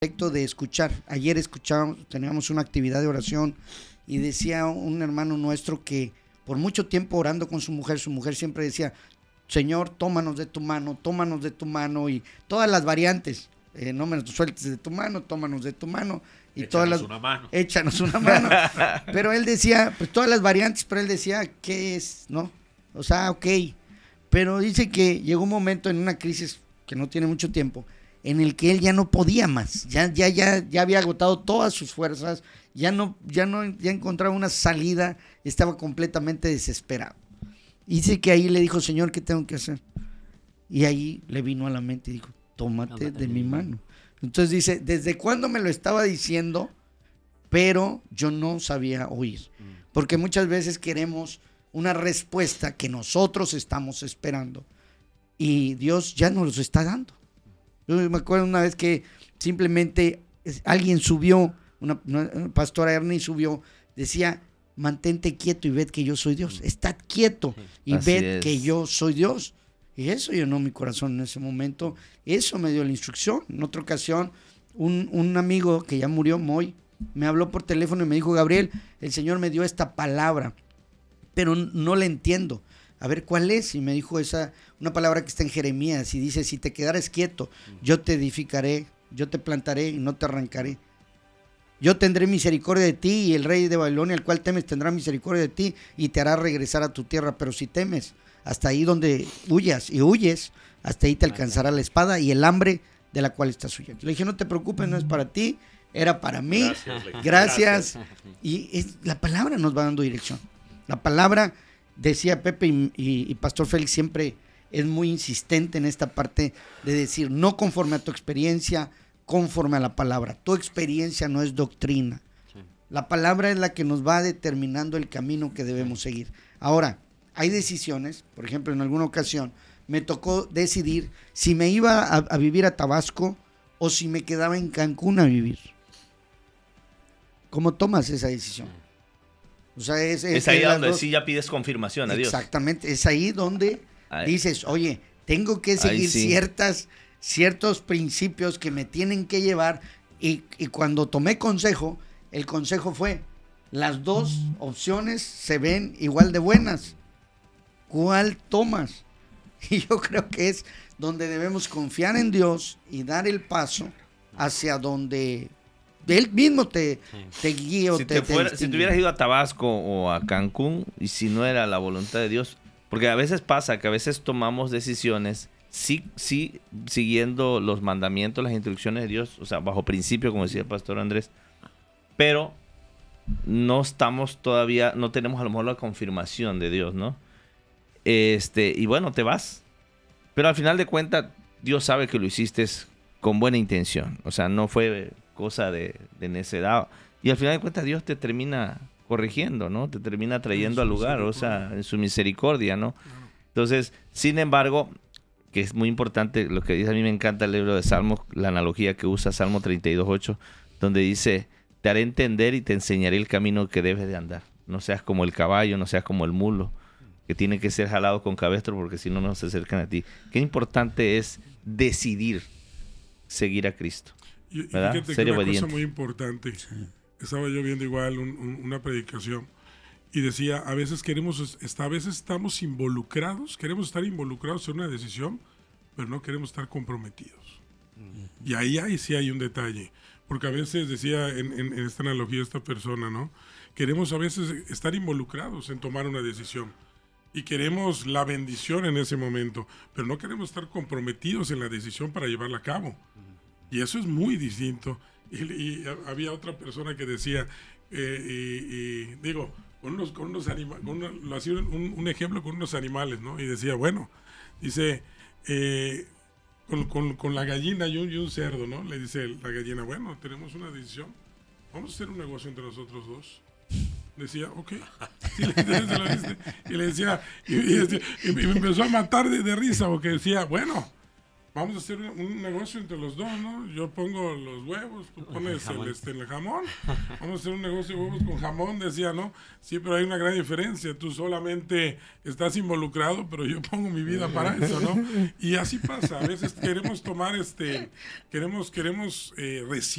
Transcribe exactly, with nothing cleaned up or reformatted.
de escuchar. Ayer escuchábamos, teníamos una actividad de oración y decía un hermano nuestro que por mucho tiempo orando con su mujer, su mujer siempre decía, Señor, tómanos de tu mano, tómanos de tu mano, y todas las variantes, eh, no me nos sueltes de tu mano, tómanos de tu mano, y échanos todas las, una mano. Échanos una mano. Pero él decía, pues todas las variantes, pero él decía, ¿qué es? ¿No? O sea, ok. Pero dice que llegó un momento en una crisis que no tiene mucho tiempo, en el que él ya no podía más, ya, ya, ya, ya había agotado todas sus fuerzas, ya no, ya no, ya encontraba una salida, estaba completamente desesperado. Y dice que ahí le dijo, Señor, ¿qué tengo que hacer? Y ahí le vino a la mente y dijo, tómate, tómate de mi mano. Entonces dice, ¿desde cuándo me lo estaba diciendo? Pero yo no sabía oír. Porque muchas veces queremos una respuesta que nosotros estamos esperando y Dios ya nos los está dando. Yo me acuerdo una vez que simplemente alguien subió, una, una pastora Ernie subió, decía, mantente quieto y ved que yo soy Dios. Estad quieto y Así ved es. que yo soy Dios. Y eso llenó mi corazón en ese momento. Eso me dio la instrucción. En otra ocasión, un, un amigo que ya murió, Moy, me habló por teléfono y me dijo, Gabriel, el Señor me dio esta palabra, pero no la entiendo. A ver, ¿cuál es? Y me dijo esa, una palabra que está en Jeremías y dice, si te quedares quieto, yo te edificaré, yo te plantaré y no te arrancaré. Yo tendré misericordia de ti y el rey de Babilonia, el cual temes, tendrá misericordia de ti y te hará regresar a tu tierra. Pero si temes, hasta ahí donde huyas y huyes, hasta ahí te alcanzará la espada y el hambre de la cual estás huyendo. Le dije, no te preocupes, no es para ti, era para mí. Gracias. Gracias. Gracias. Y es, la palabra nos va dando dirección. La palabra, decía Pepe y, y, y Pastor Félix, siempre es muy insistente en esta parte de decir, no conforme a tu experiencia, conforme a la palabra. Tu experiencia no es doctrina. Sí. La palabra es la que nos va determinando el camino que debemos seguir. Ahora, hay decisiones, por ejemplo, en alguna ocasión me tocó decidir si me iba a, a vivir a Tabasco o si me quedaba en Cancún a vivir. ¿Cómo tomas esa decisión? O sea, es, es, es ahí donde dos... sí ya pides confirmación a Dios. Exactamente, es ahí donde ahí. dices, oye, tengo que seguir sí. ciertas, ciertos principios que me tienen que llevar, y, y cuando tomé consejo, el consejo fue, las dos opciones se ven igual de buenas, ¿cuál tomas? Y yo creo que es donde debemos confiar en Dios y dar el paso hacia donde Él mismo te, te guía o si te, te, fuera, te si te hubieras ido a Tabasco o a Cancún y si no era la voluntad de Dios, porque a veces pasa que a veces tomamos decisiones sí, sí siguiendo los mandamientos, las instrucciones de Dios, o sea, bajo principio, como decía el pastor Andrés, pero no estamos todavía, no tenemos a lo mejor la confirmación de Dios, ¿no? Este, y bueno, te vas, pero al final de cuentas Dios sabe que lo hiciste con buena intención, o sea, no fue cosa de, de necedad, y al final de cuentas Dios te termina corrigiendo, ¿no? Te termina trayendo al lugar, o sea, en su misericordia, ¿no? Entonces, sin embargo, que es muy importante lo que dice, a mí me encanta el libro de Salmos, la analogía que usa Salmo treinta y dos ocho, donde dice, te haré entender y te enseñaré el camino que debes de andar, no seas como el caballo, no seas como el mulo, que tiene que ser jalado con cabestro porque si no, no se acercan a ti. Qué importante es decidir seguir a Cristo. Y, y fíjate que una obediente. Cosa muy importante, sí. Estaba yo viendo igual un, un, una predicación y decía, a veces queremos, a veces estamos involucrados, queremos estar involucrados en una decisión, pero no queremos estar comprometidos. Uh-huh. Y ahí, ahí sí hay un detalle, porque a veces decía en, en, en esta analogía esta persona, ¿no? Queremos a veces estar involucrados en tomar una decisión y queremos la bendición en ese momento, pero no queremos estar comprometidos en la decisión para llevarla a cabo. Uh-huh. Y eso es muy distinto. Y, y había otra persona que decía, eh, y, y digo, con unos, con unos animales, lo hacía un, un ejemplo con unos animales, ¿no? Y decía, bueno, dice, eh, con, con, con la gallina y un, y un cerdo, ¿no? Le dice la gallina, bueno, tenemos una decisión, vamos a hacer un negocio entre nosotros dos. Decía, ok. Sí, le, se lo dice, y le decía, y, y, decía, y, y me empezó a matar de, de risa porque decía, bueno, vamos a hacer un, un negocio entre los dos, ¿no? Yo pongo los huevos, tú pones el, este, el jamón. Vamos a hacer un negocio de huevos con jamón, decía, ¿no? Sí, pero hay una gran diferencia. Tú solamente estás involucrado, pero yo pongo mi vida para eso, ¿no? Y así pasa. A veces queremos tomar, este, queremos, queremos eh, recibir